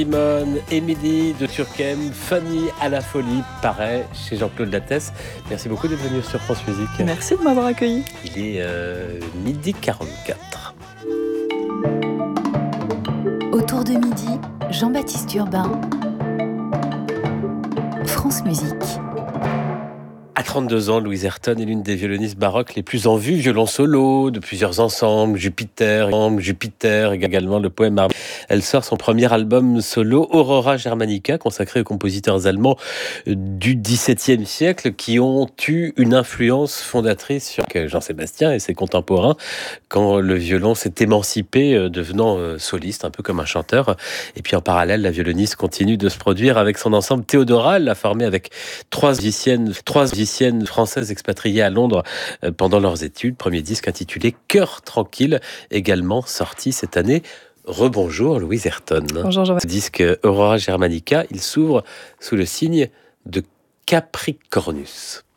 Simone, Émilie de Turckheim, Fanny à la folie, paraît chez Jean-Claude Lattès. Merci beaucoup d'être venu sur France Musique. Merci de m'avoir accueilli. Il est 12h44. Autour de midi, Jean-Baptiste Urbain, France Musique. À 32 ans, Louise Ayrton est l'une des violonistes baroques les plus en vue, violon solo de plusieurs ensembles, Jupiter, également le poème Armide. Elle sort son premier album solo, Aurora Germanica, consacré aux compositeurs allemands du XVIIe siècle qui ont eu une influence fondatrice sur Jean-Sébastien et ses contemporains quand le violon s'est émancipé, devenant soliste, un peu comme un chanteur. Et puis en parallèle, la violoniste continue de se produire avec son ensemble Théodoral, la formée avec trois musiciennes françaises expatriées à Londres pendant leurs études. Premier disque intitulé Cœur tranquille, également sorti cette année. Rebonjour Louise Ayrton. Bonjour Jean-Baptiste. Disque Aurora Germanica, il s'ouvre sous le signe de Capricornus.